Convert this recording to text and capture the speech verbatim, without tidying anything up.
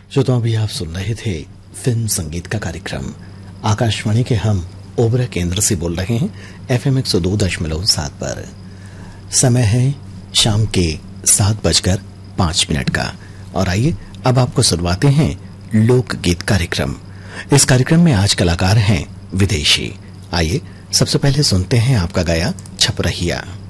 श्रोताओं, अभी आप सुन रहे थे फिल्म संगीत का कार्यक्रम। आकाशवाणी के हम ओबरा केंद्र से बोल रहे हैं एफएम एक सौ दो दशमलव सात पर। समय है शाम के सात बजकर पांच मिनट का और आइए अब आपको सुनवाते हैं लोकगीत कार्यक्रम। इस कार्यक्रम में आज कलाकार हैं विदेशी। आइए सबसे पहले सुनते हैं आपका गाया छपरहिया।